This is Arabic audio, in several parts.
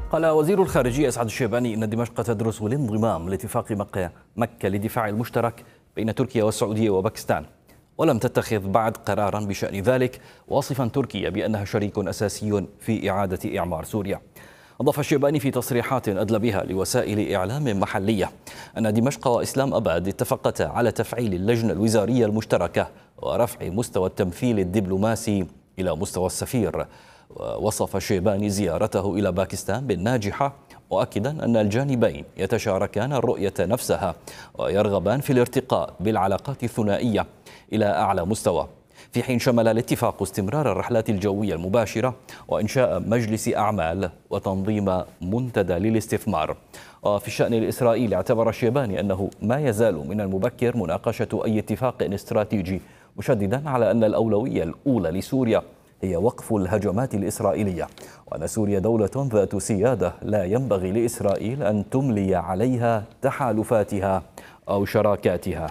قال وزير الخارجية أسعد الشيباني إن دمشق تدرس الانضمام لاتفاق مكة للدفاع المشترك بين تركيا والسعودية وباكستان، ولم تتخذ بعد قرارا بشأن ذلك، واصفا تركيا بأنها شريك أساسي في إعادة إعمار سوريا. أضاف الشيباني في تصريحات أدلى بها لوسائل إعلام محلية أن دمشق وإسلام أباد اتفقتا على تفعيل اللجنة الوزارية المشتركة ورفع مستوى التمثيل الدبلوماسي إلى مستوى السفير. ووصف الشيباني زيارته إلى باكستان بالناجحة، مؤكدا أن الجانبين يتشاركان الرؤية نفسها ويرغبان في الارتقاء بالعلاقات الثنائية إلى أعلى مستوى، في حين شمل الاتفاق استمرار الرحلات الجوية المباشرة وإنشاء مجلس أعمال وتنظيم منتدى للاستثمار. وفي الشأن الإسرائيلي اعتبر الشيباني أنه ما يزال من المبكر مناقشة أي اتفاق استراتيجي، مشددا على أن الأولوية الأولى لسوريا هي وقف الهجمات الإسرائيلية، وأن سوريا دولة ذات سيادة لا ينبغي لإسرائيل أن تملي عليها تحالفاتها أو شراكاتها.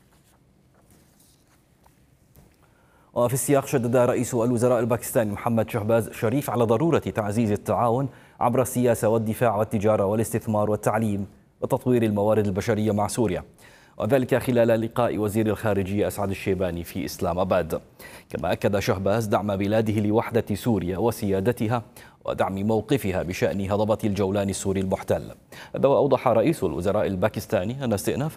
وفي السياق شدد رئيس الوزراء الباكستاني محمد شهباز شريف على ضرورة تعزيز التعاون عبر السياسة والدفاع والتجارة والاستثمار والتعليم وتطوير الموارد البشرية مع سوريا، وذلك خلال لقاء وزير الخارجية أسعد الشيباني في إسلام أباد. كما أكد شهباز دعم بلاده لوحدة سوريا وسيادتها ودعم موقفها بشأن هضبة الجولان السوري المحتل. هذا وأوضح رئيس الوزراء الباكستاني أن استئناف